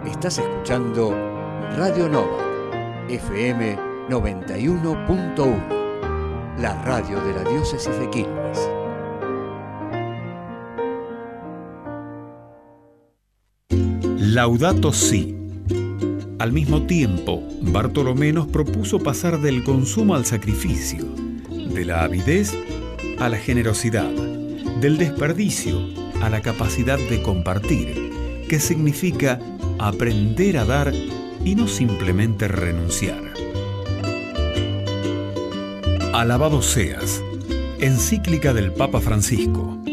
Estás escuchando Radio Nova, FM 91.1, la radio de la diócesis de Quilmes. Laudato Si. Al mismo tiempo, Bartolomé nos propuso pasar del consumo al sacrificio, de la avidez a la generosidad, del desperdicio a la capacidad de compartir, que significa aprender a dar y no simplemente renunciar. Alabado seas, encíclica del Papa Francisco.